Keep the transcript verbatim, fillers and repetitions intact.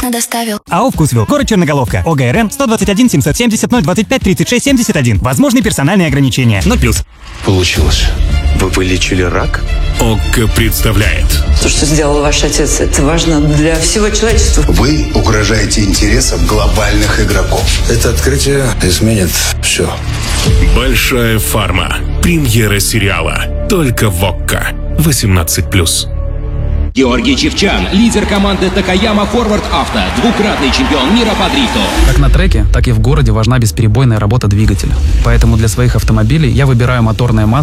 вкусно доставил. АО «Вкусвилл», город Черноголовка, ОГРН сто двадцать один семьсот семьдесят ноль двадцать пять тридцать шесть семьдесят один. Возможны персональные ограничения. ноль плюс. Получилось. Вы вылечили рак? ОККО представляет. То, что сделал ваш отец, это важно для всего человечества. Вы угрожаете интересам глобальных игроков. Это открытие изменит все. Большая фарма. Премьера сериала. Только в ОККО. восемнадцать плюс. Георгий Чевчан, лидер команды Такаяма Форвард Авто, двукратный чемпион мира по дрифту. Как на треке, так и в городе важна бесперебойная работа двигателя. Поэтому для своих автомобилей я выбираю моторное масло